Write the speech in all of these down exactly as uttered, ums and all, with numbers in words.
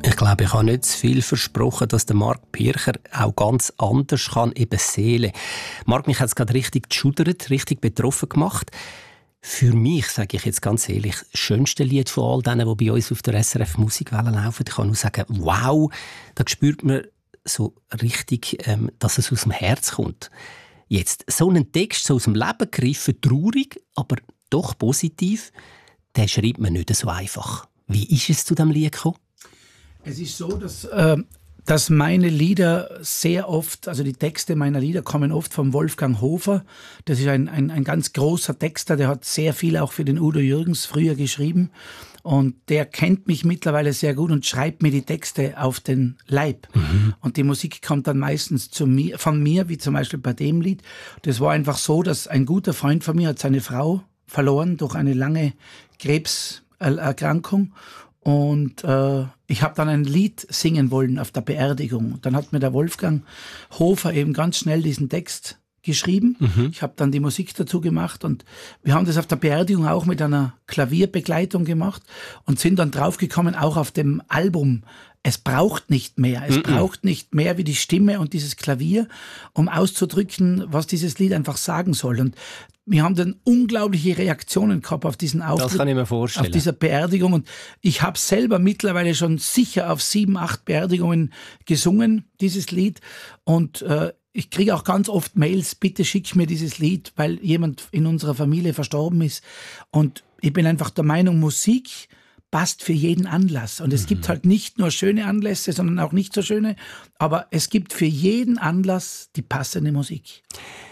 Ich glaube, ich habe nicht zu viel versprochen, dass der Marc Pircher auch ganz anders kann, eben Seele. Marc, mich hat es gerade richtig geschudert, richtig betroffen gemacht. Für mich, sage ich jetzt ganz ehrlich, das schönste Lied von all denen, die bei uns auf der S R F Musikwelle laufen. Ich kann nur sagen, wow, da spürt man so richtig, ähm, dass es aus dem Herz kommt. Jetzt, so einen Text, so aus dem Leben gegriffen, traurig, aber doch positiv, den schreibt man nicht so einfach. Wie ist es zu diesem Lied gekommen? Es ist so, dass, äh, dass meine Lieder sehr oft, also die Texte meiner Lieder kommen oft vom Wolfgang Hofer. Das ist ein, ein, ein ganz großer Texter, der hat sehr viel auch für den Udo Jürgens früher geschrieben. Und der kennt mich mittlerweile sehr gut und schreibt mir die Texte auf den Leib. Mhm. Und die Musik kommt dann meistens zu mir, von mir, wie zum Beispiel bei dem Lied. Das war einfach so, dass ein guter Freund von mir hat seine Frau verloren durch eine lange Krebserkrankung. Und äh, ich habe dann ein Lied singen wollen auf der Beerdigung. Dann hat mir der Wolfgang Hofer eben ganz schnell diesen Text geschrieben. Mhm. Ich habe dann die Musik dazu gemacht und wir haben das auf der Beerdigung auch mit einer Klavierbegleitung gemacht und sind dann draufgekommen, auch auf dem Album, es braucht nicht mehr. Es mhm. braucht nicht mehr wie die Stimme und dieses Klavier, um auszudrücken, was dieses Lied einfach sagen soll. Und wir haben dann unglaubliche Reaktionen gehabt auf diesen Auftritt. Das kann ich mir vorstellen. Auf dieser Beerdigung. Und ich habe selber mittlerweile schon sicher auf sieben, acht Beerdigungen gesungen, dieses Lied. Und äh, ich kriege auch ganz oft Mails, bitte schick mir dieses Lied, weil jemand in unserer Familie verstorben ist. Und ich bin einfach der Meinung, Musik passt für jeden Anlass. Und es mhm. gibt halt nicht nur schöne Anlässe, sondern auch nicht so schöne. Aber es gibt für jeden Anlass die passende Musik.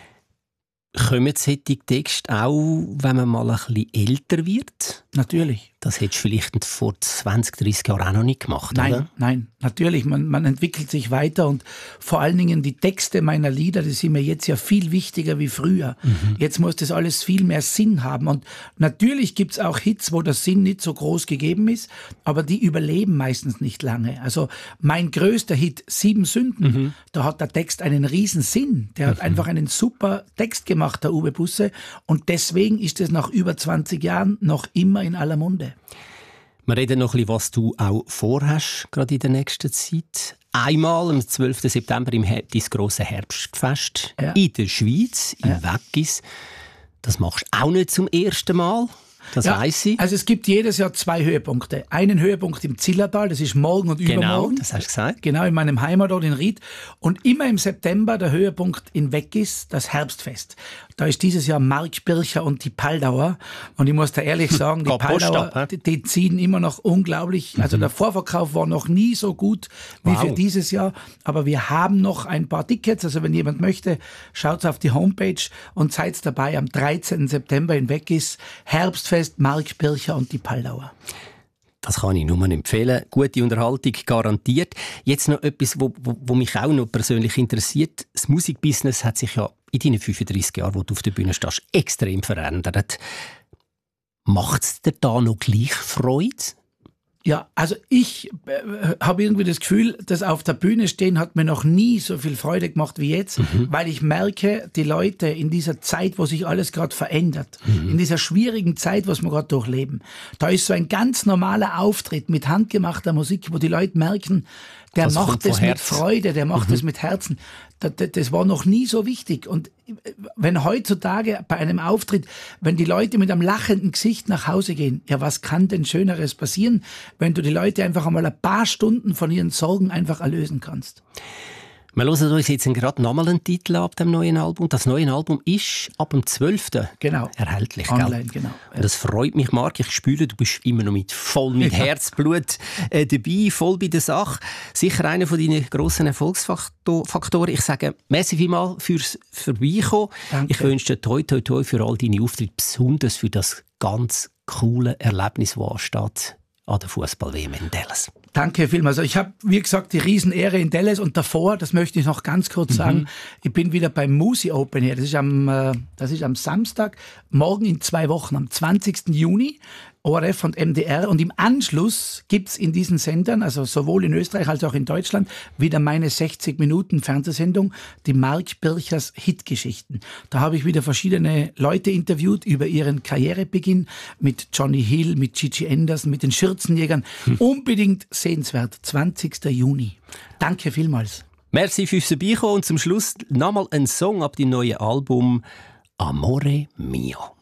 Kommen solche Texte auch, wenn man mal ein bisschen älter wird? Natürlich. Das hättest du vielleicht vor zwanzig, dreissig Jahren auch noch nicht gemacht, nein, oder? Nein, natürlich. Man, man entwickelt sich weiter und vor allen Dingen die Texte meiner Lieder, die sind mir jetzt ja viel wichtiger wie früher. Mhm. Jetzt muss das alles viel mehr Sinn haben. Und natürlich gibt es auch Hits, wo der Sinn nicht so groß gegeben ist, aber die überleben meistens nicht lange. Also mein größter Hit, Sieben Sünden, mhm. da hat der Text einen riesen Sinn. Der mhm. hat einfach einen super Text gemacht, der Uwe Busse. Und deswegen ist es nach über zwanzig Jahren noch immer in aller Munde. Wir reden noch ein bisschen, was du auch vorhast, gerade in der nächsten Zeit. Einmal am zwölften September im Her- dein grosses Herbstfest ja. in der Schweiz, in ja. Weggis. Das machst du auch nicht zum ersten Mal. Das ja, weiss ich. Also es gibt jedes Jahr zwei Höhepunkte. Einen Höhepunkt im Zillertal, das ist morgen und genau, übermorgen. Das hast du gesagt. Genau, in meinem Heimatort in Ried. Und immer im September der Höhepunkt in Weggis, das Herbstfest. Da ist dieses Jahr Marc Pircher und die Paldauer. Und ich muss da ehrlich sagen, die Paldauer, die, die ziehen immer noch unglaublich. Also mhm. der Vorverkauf war noch nie so gut wie wow. für dieses Jahr. Aber wir haben noch ein paar Tickets. Also wenn jemand möchte, schaut auf die Homepage und seid dabei am dreizehnten September in Weggis. Herbstfest, Marc Pircher und die Paldauer. Das kann ich nur empfehlen. Gute Unterhaltung garantiert. Jetzt noch etwas, wo, wo, wo mich auch noch persönlich interessiert. Das Musikbusiness hat sich ja in deinen fünfunddreissig Jahren, wo du auf der Bühne stehst, extrem verändert. Macht es dir da noch gleich Freude? Ja, also ich äh, habe irgendwie das Gefühl, dass auf der Bühne stehen hat mir noch nie so viel Freude gemacht wie jetzt, mhm. weil ich merke, die Leute in dieser Zeit, wo sich alles gerade verändert, mhm. in dieser schwierigen Zeit, was wir gerade durchleben, da ist so ein ganz normaler Auftritt mit handgemachter Musik, wo die Leute merken, der das macht es mit Freude, der macht es mhm. mit Herzen. Das, das war noch nie so wichtig. Und wenn heutzutage bei einem Auftritt, wenn die Leute mit einem lachenden Gesicht nach Hause gehen, ja, was kann denn Schöneres passieren, wenn du die Leute einfach einmal ein paar Stunden von ihren Sorgen einfach erlösen kannst? Wir hören uns jetzt gerade nochmal einen Titel ab dem neuen Album. Das neue Album ist ab dem zwölften Genau. erhältlich. Online, gell? Genau. Und das freut mich, Marc. Ich spüre, du bist immer noch mit, voll mit ja. Herzblut äh, dabei, voll bei der Sache. Sicher einer von deinen grossen Erfolgsfaktoren. Ich sage merci vielmals fürs Vorbeikommen. Danke. Ich wünsche dir toi toi toi für all deine Auftritte, besonders für das ganz coole Erlebnis, das ansteht an der Fußball-W M in Dallas. Danke vielmals. Also ich habe, wie gesagt, die Riesenehre in Dallas und davor, das möchte ich noch ganz kurz sagen, mhm. ich bin wieder beim Musi Open hier. Das ist am, äh, das ist am Samstag, morgen in zwei Wochen, am zwanzigsten Juni O R F und M D R. Und im Anschluss gibt's in diesen Sendern, also sowohl in Österreich als auch in Deutschland, wieder meine sechzig Minuten Fernsehsendung, die Mark Birchers Hitgeschichten. Da habe ich wieder verschiedene Leute interviewt über ihren Karrierebeginn mit Johnny Hill, mit Gigi Anderson, mit den Schürzenjägern. Hm. Unbedingt sehenswert, zwanzigster Juni. Danke vielmals. Merci fürs Vorbeikommen und zum Schluss nochmal ein Song ab dem neuen Album Amore Mio.